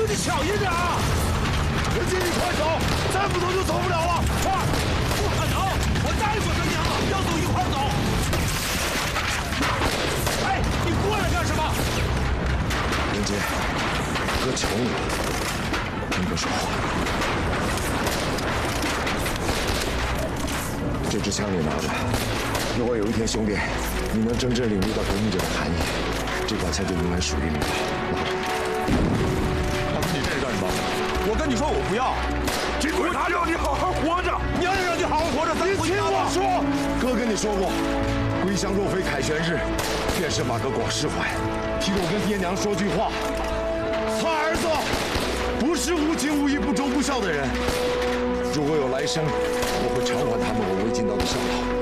你小心点啊！文杰，你快走，再不走就走不了了！快！不可能，我答应过他娘了，要走一块走。哎，你过来干什么？ 文杰，哥求你了，听哥说话。这支枪你拿着，如果有一天兄弟你能真正领悟到革命者的含义，这把枪就永远属于你了。拿着。 大哥，你这是干什么？我跟你说，我不要。 这鬼他要你好好活着， 娘让你好好活着，咱你听我说。 哥跟你说过，归乡若非凯旋日，便是马革广释怀。替我跟爹娘说句话，他儿子不是无情无义、不忠不孝的人。如果有来生，我会偿还他们我未尽到的孝道。